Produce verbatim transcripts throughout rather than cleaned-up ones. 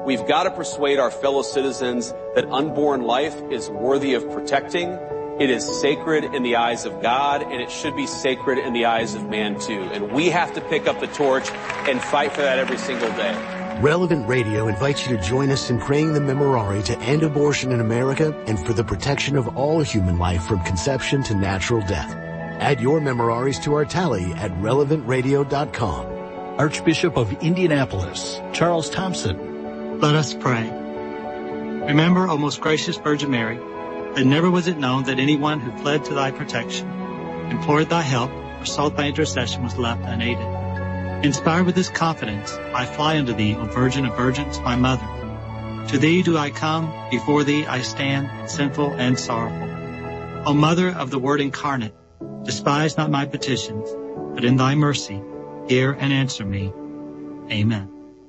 We've got to persuade our fellow citizens that unborn life is worthy of protecting. It is sacred in the eyes of God, and it should be sacred in the eyes of man too. And we have to pick up the torch and fight for that every single day. Relevant Radio invites you to join us in praying the Memorare to end abortion in America and for the protection of all human life from conception to natural death. Add your Memoraries to our tally at relevant radio dot com. Archbishop of Indianapolis, Charles Thompson. Let us pray. Remember, O most gracious Virgin Mary, that never was it known that anyone who fled to thy protection, implored thy help, or sought thy intercession was left unaided. Inspired with this confidence, I fly unto thee, O Virgin of Virgins, my mother. To thee do I come, before thee I stand, sinful and sorrowful. O Mother of the Word incarnate, despise not my petitions, but in thy mercy, hear and answer me. Amen.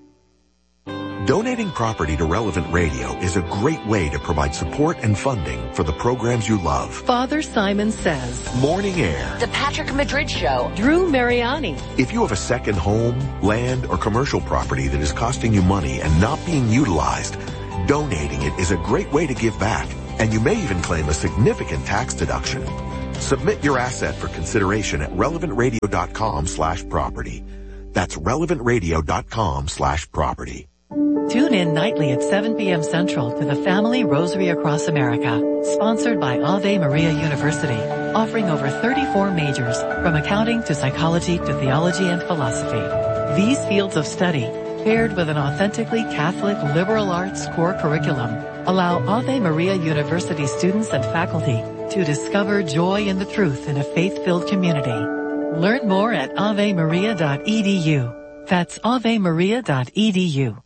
Donating property to Relevant Radio is a great way to provide support and funding for the programs you love. Father Simon Says, Morning Air, The Patrick Madrid Show, Drew Mariani. If you have a second home, land, or commercial property that is costing you money and not being utilized, donating it is a great way to give back, and you may even claim a significant tax deduction. Submit your asset for consideration at relevant radio dot com slash property. That's relevant radio dot com slash property. Tune in nightly at seven p.m. Central to the Family Rosary Across America, sponsored by Ave Maria University, offering over thirty-four majors, from accounting to psychology to theology and philosophy. These fields of study, paired with an authentically Catholic liberal arts core curriculum, allow Ave Maria University students and faculty to discover joy in the truth in a faith-filled community. Learn more at ave maria dot e d u. That's ave maria dot e d u.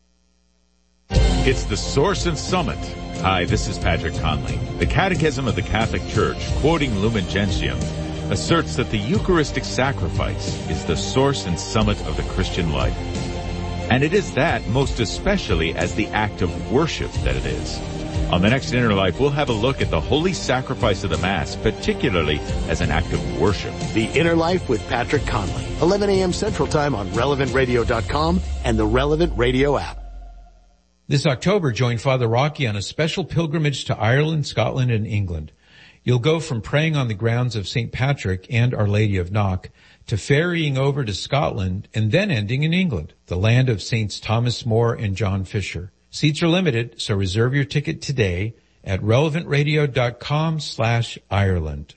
It's the Source and Summit. Hi, this is Patrick Conley. The Catechism of the Catholic Church, quoting Lumen Gentium, asserts that the Eucharistic sacrifice is the source and summit of the Christian life. And it is that most especially as the act of worship that it is. On the next Inner Life, we'll have a look at the holy sacrifice of the Mass, particularly as an act of worship. The Inner Life with Patrick Conley, eleven a.m. Central Time on relevant radio dot com and the Relevant Radio app. This October, join Father Rocky on a special pilgrimage to Ireland, Scotland, and England. You'll go from praying on the grounds of Saint Patrick and Our Lady of Knock to ferrying over to Scotland and then ending in England, the land of Saints Thomas More and John Fisher. Seats are limited, so reserve your ticket today at relevant radio dot com slash Ireland.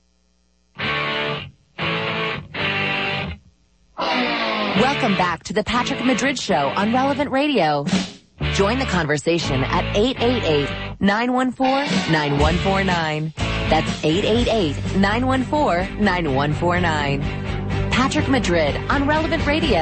Welcome back to the Patrick Madrid Show on Relevant Radio. Join the conversation at eight eight eight, nine one four, nine one four nine. That's eight eight eight, nine one four, nine one four nine. Patrick Madrid on Relevant Radio.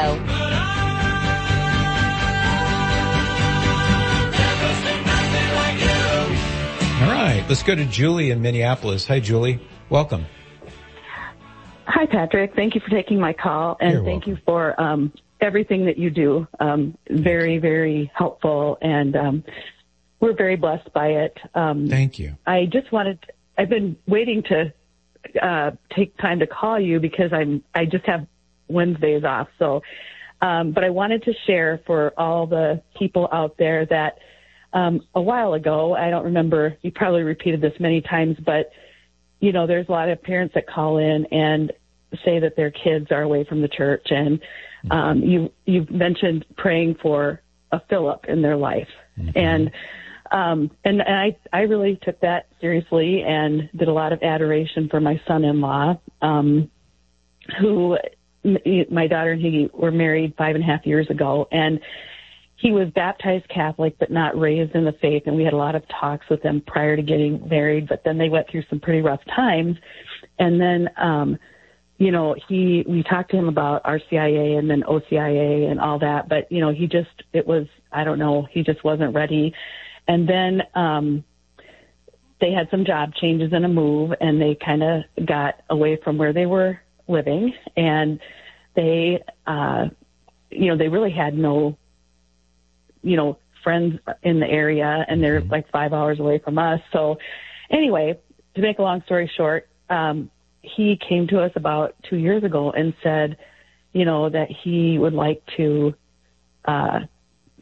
All right, let's go to Julie in Minneapolis. Hi, Julie. Welcome. Hi, Patrick. Thank you for taking my call, and You're thank welcome. you for um, everything that you do. Um, very, very helpful, and um, we're very blessed by it. Um, Thank you. I just wanted, I've been waiting to uh, take time to call you because I'm, I just have Wednesdays off. So, um, but I wanted to share for all the people out there that um, a while ago, I don't remember, you probably repeated this many times, but you know, there's a lot of parents that call in and say that their kids are away from the church. And um, you, you've mentioned praying for a Philip in their life. Mm-hmm. And um, and I, I really took that seriously and did a lot of adoration for my son-in-law, um, who my daughter and he were married five and a half years ago. And he was baptized Catholic, but not raised in the faith. And we had a lot of talks with them prior to getting married, but then they went through some pretty rough times. And then, um, you know, he, we talked to him about R C I A and then O C I A and all that, but, you know, he just, it was, I don't know, he just wasn't ready. And then, um, they had some job changes and a move, and they kind of got away from where they were living. And they, uh, you know, they really had no, you know, friends in the area, and they're like five hours away from us. So anyway, to make a long story short, um, he came to us about two years ago and said, you know, that he would like to, uh,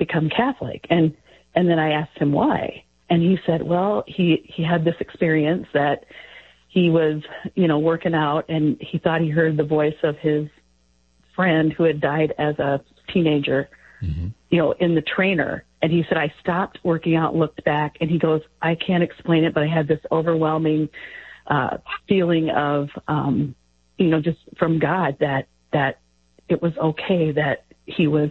become Catholic. And, and then I asked him why. And he said, well, he, he had this experience that he was, you know, working out and he thought he heard the voice of his friend who had died as a teenager, mm-hmm. you know, in the trainer. And he said, I stopped working out, looked back, and he goes, I can't explain it, but I had this overwhelming uh, feeling of, um, you know, just from God that, that it was okay that he was,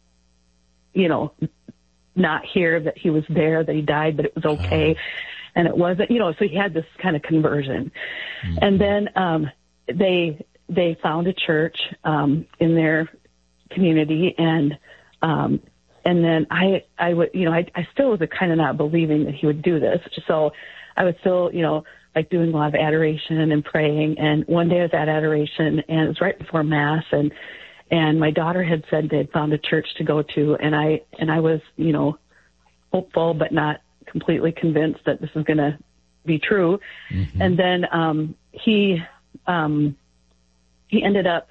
you know, not here, that he was there, that he died, but it was okay. Uh-huh. And it wasn't, you know, so he had this kind of conversion. Mm-hmm. And then um, they they found a church um, in their community, and um, and then I I would, you know, I, I still was kind of not believing that he would do this. So I was still, you know, like doing a lot of adoration and praying. And one day I was at adoration, and it was right before Mass, and and my daughter had said they'd found a church to go to, and I and I was, you know, hopeful but not completely convinced that this is going to be true. Mm-hmm. And then um, he um, he ended up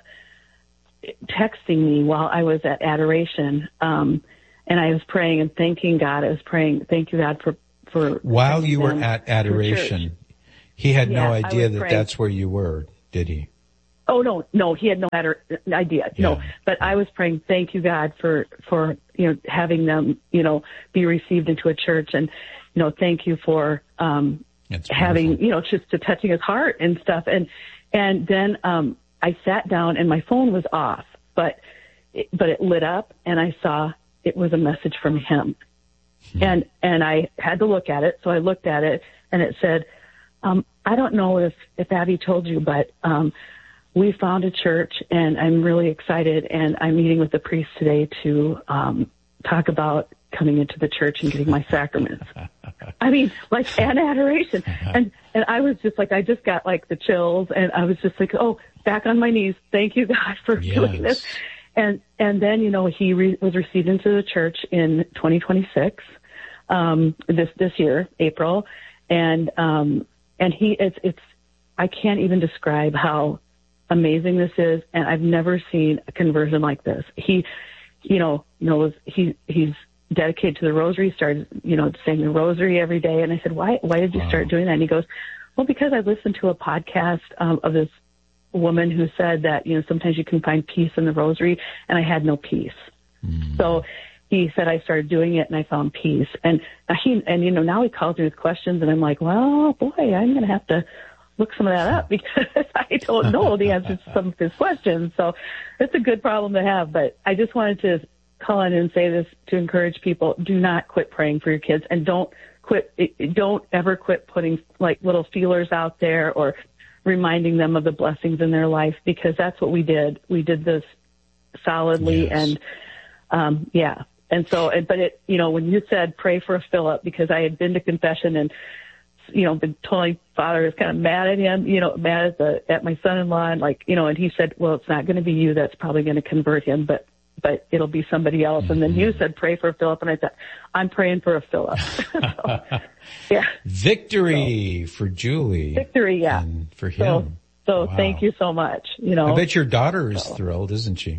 texting me while I was at adoration, um, and I was praying and thanking God. I was praying, thank you, God, for for while you were at adoration. He had yeah, no idea that praying. That's where you were, did he? Oh, no, no, he had no matter, idea. Yeah. No, but I was praying, thank you, God, for, for, you know, having them, you know, be received into a church. And, you know, thank you for, um, having, you know, just to touching his heart and stuff. And, and then, um, I sat down and my phone was off, but, it, but it lit up and I saw it was a message from him. Hmm. And, and I had to look at it. So I looked at it and it said, um, I don't know if, if Abby told you, but, um, we found a church, and I'm really excited, and I'm meeting with the priest today to um, talk about coming into the church and getting my sacraments. I mean, like, an adoration. And and I was just like, I just got, like, the chills, and I was just like, oh, back on my knees. Thank you, God, for yes. doing this. And and then, you know, he re- was received into the church in twenty twenty-six, um, this this year, April. And um, and he, it's it's, I can't even describe how amazing this is, and I've never seen a conversion like this. He, you know, knows he he's dedicated to the rosary. Started, you know, saying the rosary every day. And I said, why why did you wow. start doing that? And he goes, well, because I listened to a podcast um, of this woman who said that, you know, sometimes you can find peace in the rosary, and I had no peace. Mm. So he said I started doing it, and I found peace. And he and you know now he calls me with questions, and I'm like, well, boy, I'm going to have to look some of that up because I don't know the answers to some of his questions. So it's a good problem to have. But I just wanted to call in and say this to encourage people. Do not quit praying for your kids, and don't quit. Don't ever quit putting like little feelers out there or reminding them of the blessings in their life, because that's what we did. We did this solidly. Yes. And, um, yeah. And so, but it, you know, when you said pray for a Philip, because I had been to confession and, you know, the Holy Father is kind of mad at him, you know, mad at the, at my son-in-law, and like, you know, and he said, well, it's not going to be you that's probably going to convert him, but, but it'll be somebody else. Mm-hmm. And then you said, pray for a Philip. And I thought, I'm praying for a Philip. So, yeah. Victory so, for Julie. Victory. Yeah. And for him. So, so wow. Thank you so much. You know, I bet your daughter is so. thrilled, isn't she?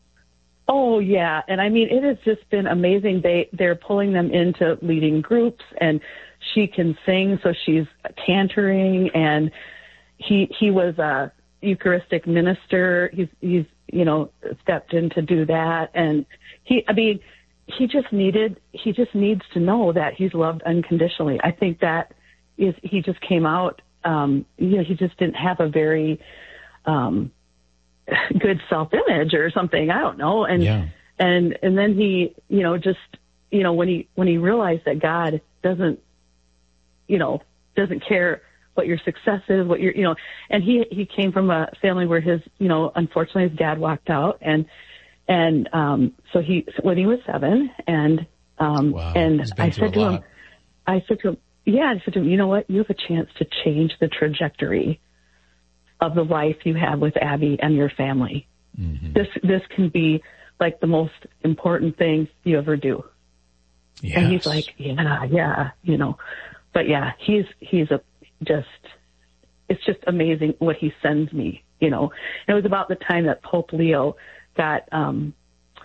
Oh yeah. And I mean, it has just been amazing. They, they're pulling them into leading groups, and she can sing, so she's cantering, and he he was a Eucharistic minister. He's he's you know stepped in to do that, and he I mean he just needed he just needs to know that he's loved unconditionally. I think that is he just came out. Um, you know, he just didn't have a very um, good self-image or something. I don't know, and yeah. and and then he you know just you know when he when he realized that God doesn't. you know, doesn't care what your success is, what you're, you know, and he, he came from a family where his, you know, unfortunately his dad walked out, and, and, um, so he, when he was seven, and, um, wow. and I said to lot. him, I said to him, yeah, I said to him, you know what, you have a chance to change the trajectory of the life you have with Abby and your family. Mm-hmm. This, this can be like the most important thing you ever do. Yes. And he's like, yeah, yeah, you know. But yeah, he's, he's a, just, it's just amazing what he sends me, you know. And it was about the time that Pope Leo got, um,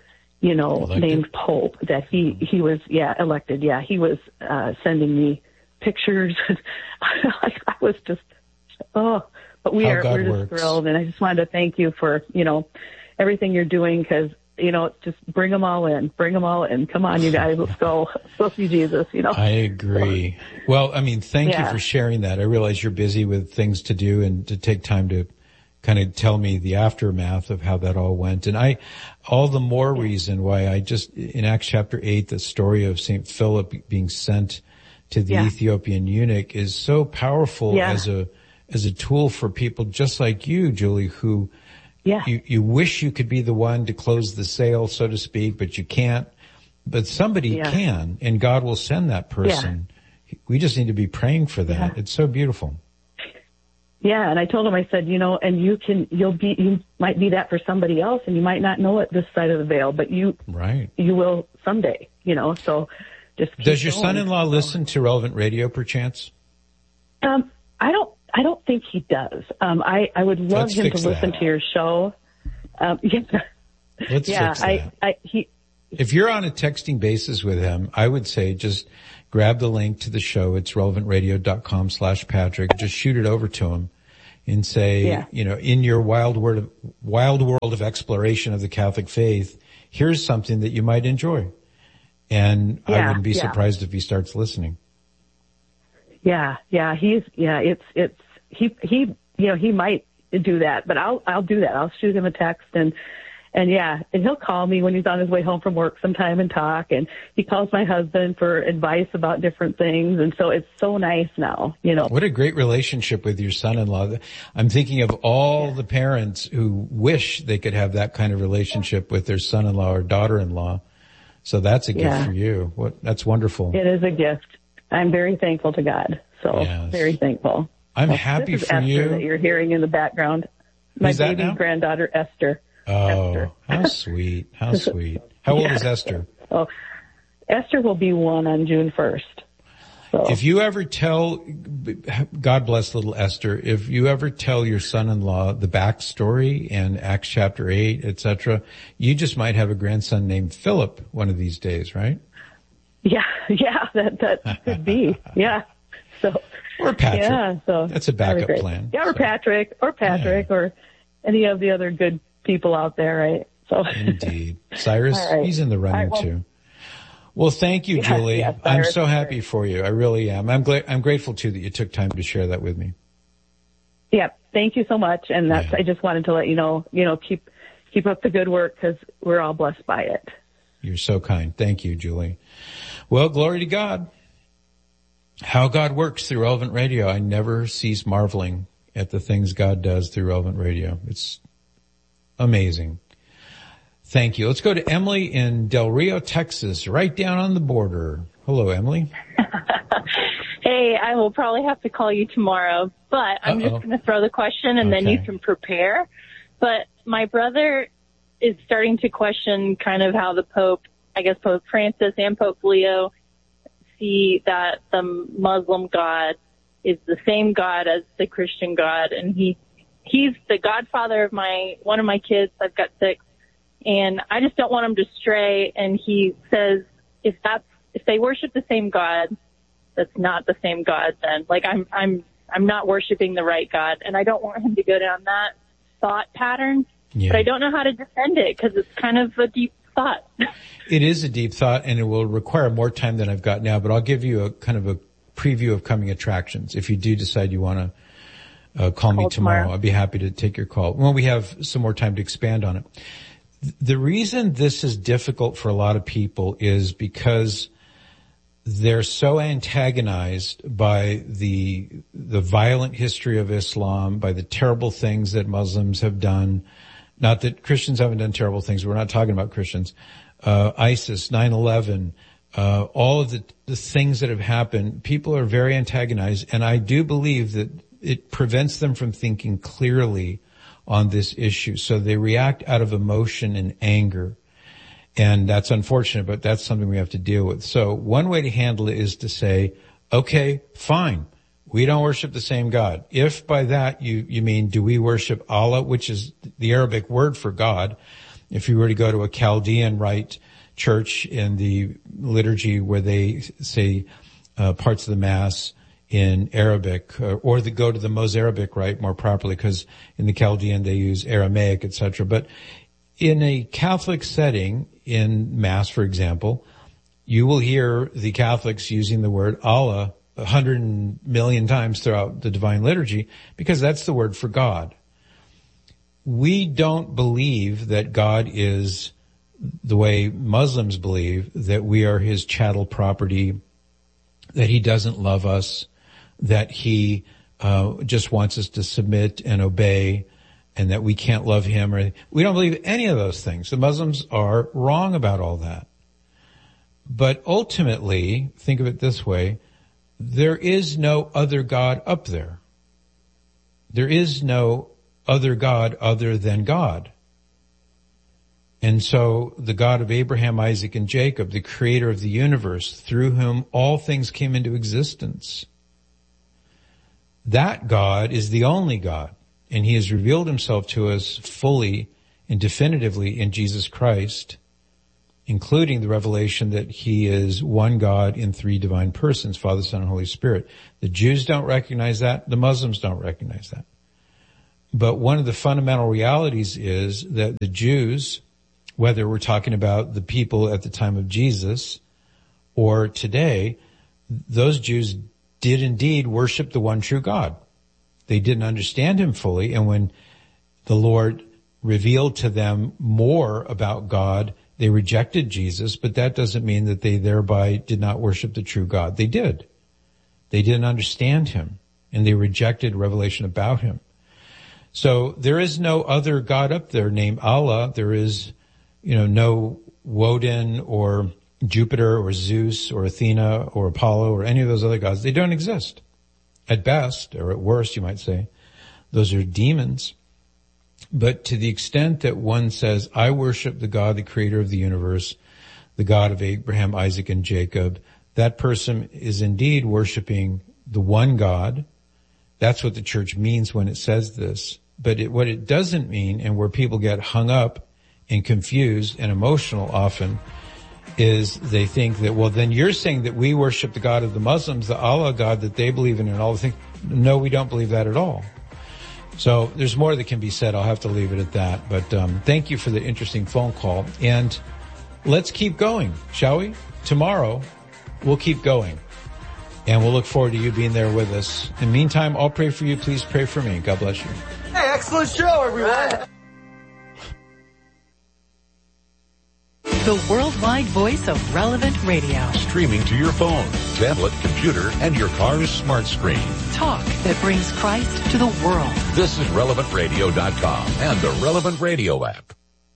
you know, elected? named Pope, that he, he was, yeah, elected. Yeah, he was uh, sending me pictures. I, I was just, oh, but we How are, God we're just works. thrilled. And I just wanted to thank you for, you know, everything you're doing, because, you know, just bring them all in, bring them all in. Come on, you guys, let's go. Let's go see Jesus, you know. I agree. Well, I mean, thank Yeah. you for sharing that. I realize you're busy with things to do and to take time to kind of tell me the aftermath of how that all went. And I, all the more reason why I just, in Acts chapter eight, the story of Saint Philip being sent to the Yeah. Ethiopian eunuch is so powerful Yeah. as a, as a tool for people just like you, Julie, who Yeah. you, you wish you could be the one to close the sale, so to speak, but you can't. But somebody Yeah. can, and God will send that person. We just need to be praying for that. Yeah. It's so beautiful. Yeah, and I told him, I said, you know, and you can, you'll be, you might be that for somebody else, and you might not know it this side of the veil, but you, Right. you will someday, you know. So just keep Does your going. son-in-law listen to Relevant Radio, perchance? Um, I don't, I don't think he does. Um, I, I would love Let's him to fix listen that. to your show. Um, yeah, Let's yeah, fix I, that. I, he, If you're on a texting basis with him, I would say just grab the link to the show. It's relevantradio.com slash Patrick. Just shoot it over to him and say, Yeah. you know, in your wild world of, wild world of exploration of the Catholic faith, here's something that you might enjoy. And I Yeah, wouldn't be yeah. surprised if he starts listening. yeah, yeah, he's, yeah, it's, it's, he, he, you know, he might do that, but I'll, I'll do that. I'll shoot him a text and, And yeah, and he'll call me when he's on his way home from work sometime and talk. And he calls my husband for advice about different things. And so it's so nice now, you know. What a great relationship with your son-in-law. I'm thinking of all the parents who wish they could have that kind of relationship with their son-in-law or daughter-in-law. So that's a gift Yeah. for you. What, that's wonderful. It is a gift. I'm very thankful to God. So Yes. very thankful. I'm So happy this is for Esther you. that you're hearing in the background. My Who's that baby now? granddaughter, Esther. Oh, Esther. how sweet. How sweet. How old Yeah. is Esther? Oh, Esther will be one on June first. So If you ever tell, God bless little Esther, if you ever tell your son-in-law the backstory and Acts chapter eight, et cetera, you just might have a grandson named Philip one of these days, right? yeah, yeah, that, that could be. Yeah. So, Or Patrick. yeah, so That's a that'd be backup great. plan. Yeah, or So, Patrick, or Patrick, or any of the other good people out there, right? So Indeed. Cyrus, All right. he's in the running All right, well- too. Well, thank you, Yes, Julie. yes, I'm Cyrus so is happy great. for you. I really am. I'm glad, I'm grateful too that you took time to share that with me. yeah, thank you so much. And that's, Yeah. I just wanted to let you know, you know, keep, keep up the good work because we're all blessed by it. You're so kind. Thank you, Julie. Well, glory to God. How God works through Relevant Radio. I never cease marveling at the things God does through Relevant Radio. It's amazing. Thank you. Let's go to Emily in Del Rio, Texas, right down on the border. Hello, Emily. Hey, I will probably have to call you tomorrow, but I'm Uh-oh. just going to throw the question and then you Okay. can prepare. But my brother is starting to question kind of how the Pope, I guess Pope Francis and Pope Leo see that the Muslim God is the same God as the Christian God. And he, he's the godfather of my, one of my kids. I've got six. And I just don't want him to stray. And he says, if that's, if they worship the same God, that's not the same God then. Like I'm, I'm, I'm not worshiping the right God. And I don't want him to go down that thought pattern, Yeah. but I don't know how to defend it because it's kind of a deep thought. It is a deep thought and it will require more time than I've got now, but I'll give you a kind of a preview of coming attractions. If you do decide you want to uh, call me Call tomorrow, tomorrow. I'll be happy to take your call when we have some more time to expand on it. The reason this is difficult for a lot of people is because they're so antagonized by the the violent history of Islam, by the terrible things that Muslims have done. Not that Christians haven't done terrible things. We're not talking about Christians. Uh, ISIS, nine eleven, uh, all of the, the things that have happened. People are very antagonized, and I do believe that it prevents them from thinking clearly on this issue. So they react out of emotion and anger. And that's unfortunate, but that's something we have to deal with. So one way to handle it is to say, okay, fine. We don't worship the same God. If by that you, you mean, do we worship Allah, which is the Arabic word for God, If you were to go to a Chaldean Rite church in the liturgy where they say uh, parts of the Mass in Arabic, uh, or the, go to the Mozarabic Rite more properly, because in the Chaldean they use Aramaic, et cetera. But in a Catholic setting, in Mass, for example, you will hear the Catholics using the word Allah a hundred million times throughout the Divine Liturgy, because that's the word for God. We don't believe that God is the way Muslims believe, that we are his chattel property, that he doesn't love us, that he uh just wants us to submit and obey, and that we can't love him. Or we don't believe any of those things. The Muslims are wrong about all that. But ultimately, think of it this way, there is no other God up there. There is no other God other than God. And so the God of Abraham, Isaac, and Jacob, the creator of the universe, through whom all things came into existence, that God is the only God. And he has revealed himself to us fully and definitively in Jesus Christ, including the revelation that he is one God in three divine persons, Father, Son, and Holy Spirit. The Jews don't recognize that. The Muslims don't recognize that. But one of the fundamental realities is that the Jews, whether we're talking about the people at the time of Jesus or today, those Jews did indeed worship the one true God. They didn't understand him fully, and when the Lord revealed to them more about God, they rejected Jesus, but that doesn't mean that they thereby did not worship the true God. They did. They didn't understand him, and they rejected revelation about him. So there is no other God up there named Allah. There is, you know, no Woden or Jupiter or Zeus or Athena or Apollo or any of those other gods. They don't exist. At best, or at worst, you might say, those are demons. But to the extent that one says, I worship the God, the creator of the universe, the God of Abraham, Isaac, and Jacob, that person is indeed worshiping the one God. That's what the church means when it says this. But it, what it doesn't mean, and where people get hung up and confused and emotional often, is they think that, well, then you're saying that we worship the God of the Muslims, the Allah God that they believe in and all the things. No, we don't believe that at all. So there's more that can be said. I'll have to leave it at that. But um thank you for the interesting phone call. And let's keep going, shall we? Tomorrow, we'll keep going. And we'll look forward to you being there with us. In the meantime, I'll pray for you. Please pray for me. God bless you. Hey, excellent show, everyone. The worldwide voice of Relevant Radio. Streaming to your phone, tablet, computer, and your car's smart screen. Talk that brings Christ to the world. This is relevant radio dot com and the Relevant Radio app.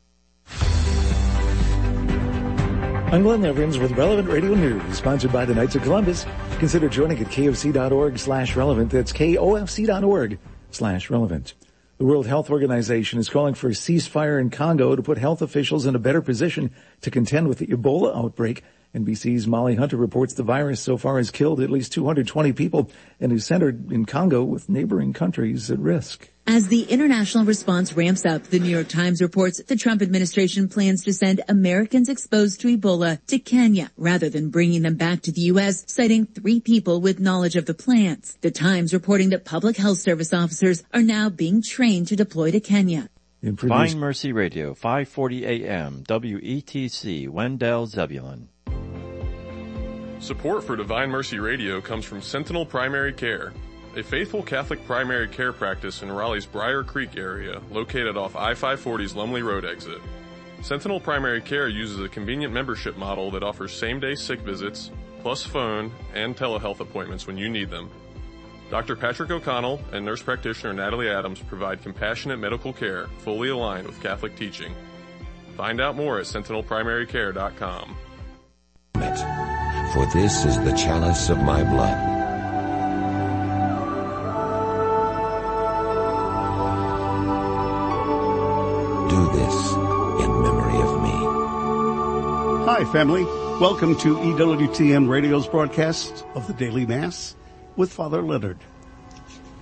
I'm Glenn Evans with Relevant Radio News, sponsored by the Knights of Columbus. Consider joining at kofc.org slash relevant. That's kofc.org slash relevant. The World Health Organization is calling for a ceasefire in Congo to put health officials in a better position to contend with the Ebola outbreak. N B C's Molly Hunter reports the virus so far has killed at least two hundred twenty people and is centered in Congo with neighboring countries at risk. As the international response ramps up, the New York Times reports the Trump administration plans to send Americans exposed to Ebola to Kenya rather than bringing them back to the U S, citing three people with knowledge of the plants. The Times reporting that public health service officers are now being trained to deploy to Kenya. Divine Mercy Radio, five forty A M, W E T C, Wendell, Zebulon. Support for Divine Mercy Radio comes from Sentinel Primary Care, a faithful Catholic primary care practice in Raleigh's Briar Creek area, located off I five forty's Lumley Road exit. Sentinel Primary Care uses a convenient membership model that offers same-day sick visits, plus phone and telehealth appointments when you need them. Doctor Patrick O'Connell and nurse practitioner Natalie Adams provide compassionate medical care fully aligned with Catholic teaching. Find out more at sentinel primary care dot com. For this is the chalice of my blood. Do this in memory of me. Hi, family. Welcome to E W T N Radio's broadcast of the Daily Mass with Father Leonard.